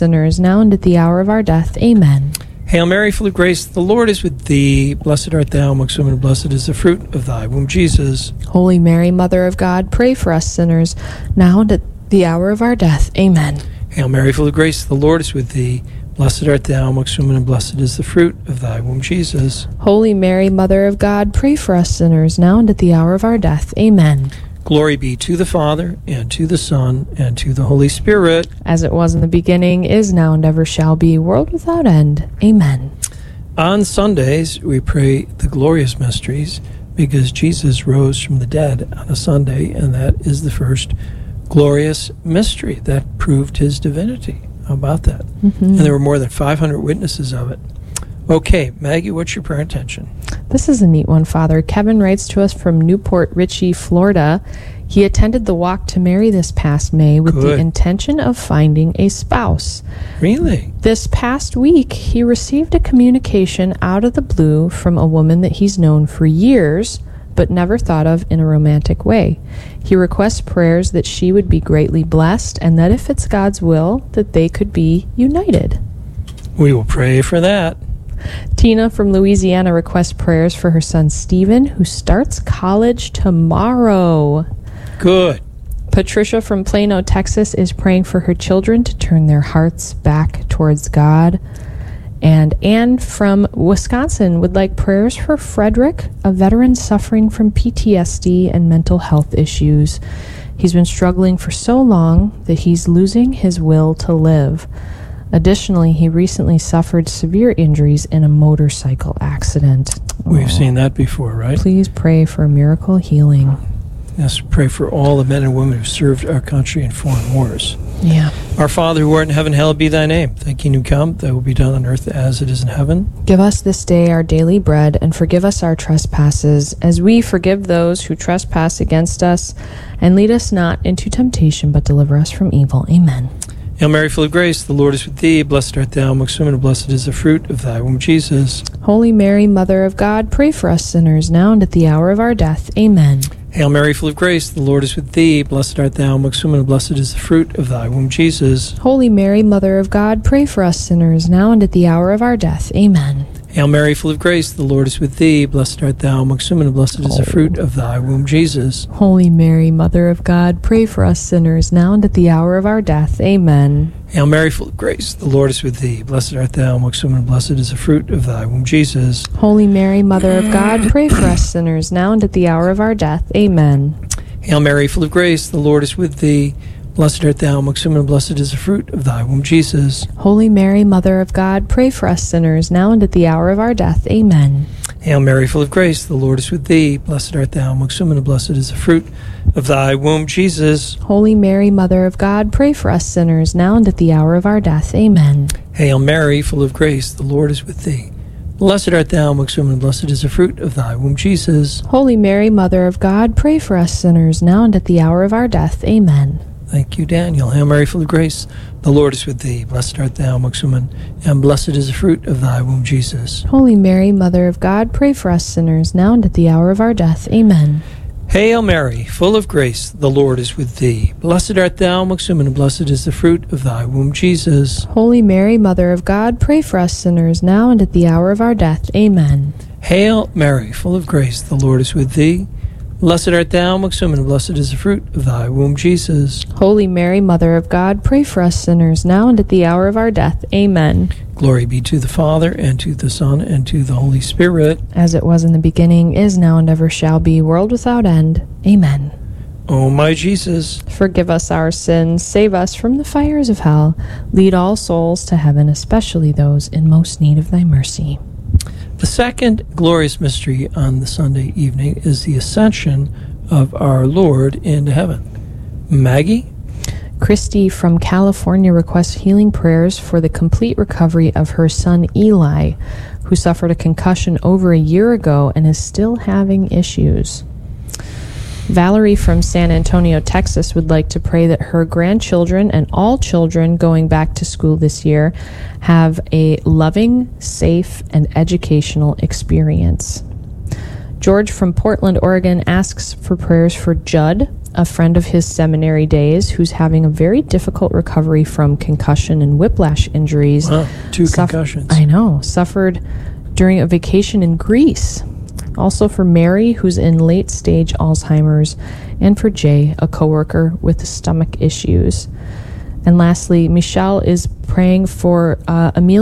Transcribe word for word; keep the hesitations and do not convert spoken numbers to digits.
sinners, now and at the hour of our death. Amen. Hail Mary, full of grace, the Lord is with thee. Blessed art thou amongst women, and blessed is the fruit of thy womb, Jesus. Holy Mary, Mother of God, pray for us sinners, now and at the hour of our death. Amen. Hail Mary, full of grace, the Lord is with thee. Blessed art thou amongst women, and blessed is the fruit of thy womb, Jesus. Holy Mary, Mother of God, pray for us sinners, now and at the hour of our death. Amen. Glory be to the Father, and to the Son, and to the Holy Spirit. As it was in the beginning, is now, and ever shall be, world without end. Amen. On Sundays, we pray the glorious mysteries, because Jesus rose from the dead on a Sunday, and that is the first glorious mystery that proved his divinity. How about that? Mm-hmm. And there were more than five hundred witnesses of it. Okay, Maggie, what's your prayer intention? This is a neat one, Father. Kevin writes to us from Newport Richey, Florida. He attended the Walk to Mary this past May with Good. the intention of finding a spouse. Really? This past week, he received a communication out of the blue from a woman that he's known for years, but never thought of in a romantic way. He requests prayers that she would be greatly blessed, and that if it's God's will, that they could be united. We will pray for that. Tina from Louisiana requests prayers for her son Stephen, who starts college tomorrow. Good. Patricia from Plano, Texas is praying for her children to turn their hearts back towards God. And Anne from Wisconsin would like prayers for Frederick, a veteran suffering from P T S D and mental health issues. He's been struggling for so long that he's losing his will to live. Additionally, he recently suffered severe injuries in a motorcycle accident. We've Aww. seen that before, right? Please pray for miracle healing. Yes, pray for all the men and women who served our country in foreign wars. Yeah. Our Father who art in heaven, hallowed be thy name. Thy kingdom come, thy will be done on earth as it is in heaven. Give us this day our daily bread, and forgive us our trespasses, as we forgive those who trespass against us. And lead us not into temptation, but deliver us from evil. Amen. Hail Mary, full of grace, the Lord is with thee. Blessed art thou amongst women, and blessed is the fruit of thy womb, Jesus. Holy Mary, Mother of God, pray for us sinners, now and at the hour of our death. Amen. Hail Mary, full of grace, the Lord is with thee. Blessed art thou amongst women, and blessed is the fruit of thy womb, Jesus. Holy Mary, Mother of God, pray for us sinners, now and at the hour of our death. Amen. Hail Mary, full of grace, the Lord is with thee. Blessed art thou amongst women, and blessed is the fruit of thy womb, Jesus. Holy Mary, Mother of God, pray for us sinners, now and at the hour of our death. Amen. Hail Mary, full of grace, the Lord is with thee. Blessed art thou amongst women, and blessed is the fruit of thy womb, Jesus. Holy Mary, Mother of God, pray for us sinners, now and at the hour of our death. Amen. Hail Mary, full of grace, the Lord is with thee. Blessed art thou amongst women, and blessed is the fruit of thy womb, Jesus. Holy Mary, Mother of God, pray for us sinners, now and at the hour of our death. Amen. Hail Mary, full of grace, the Lord is with thee. Blessed art thou amongst women, and blessed is the fruit of thy womb, Jesus. Holy Mary, Mother of God, pray for us sinners, now and at the hour of our death. Amen. Hail Mary, full of grace, the Lord is with thee. Blessed art thou amongst women, and blessed is the fruit of thy womb, Jesus. Holy Mary, Mother of God, pray for us sinners, now and at the hour of our death. Amen. Thank you, Daniel. Hail Mary, full of grace, the Lord is with thee. Blessed art thou amongst women, and blessed is the fruit of thy womb, Jesus. Holy Mary, Mother of God, pray for us sinners, now and at the hour of our death. Amen. Hail Mary, full of grace, the Lord is with thee. Blessed art thou amongst women, and blessed is the fruit of thy womb, Jesus. Holy Mary, Mother of God, pray for us sinners, now and at the hour of our death. Amen. Hail Mary, full of grace, the Lord is with thee. Blessed art thou amongst women, and blessed is the fruit of thy womb, Jesus. Holy Mary, Mother of God, pray for us sinners, now and at the hour of our death. Amen. Glory be to the Father, and to the Son, and to the Holy Spirit. As it was in the beginning, is now, and ever shall be, world without end. Amen. O my Jesus, forgive us our sins, save us from the fires of hell, lead all souls to heaven, especially those in most need of thy mercy. the second glorious mystery on the Sunday evening is the ascension of our Lord into heaven. Maggie? Christy from California requests healing prayers for the complete recovery of her son Eli, who suffered a concussion over a year ago and is still having issues. Valerie from San Antonio, Texas would like to pray that her grandchildren and all children going back to school this year have a loving, safe, and educational experience. George from Portland, Oregon asks for prayers for Judd, a friend of his seminary days who's having a very difficult recovery from concussion and whiplash injuries. Wow, two Suff- concussions. I know. Suffered during a vacation in Greece. Also for Mary, who's in late-stage Alzheimer's, and for Jay, a coworker with stomach issues. And lastly, Michelle is praying for uh, Amelia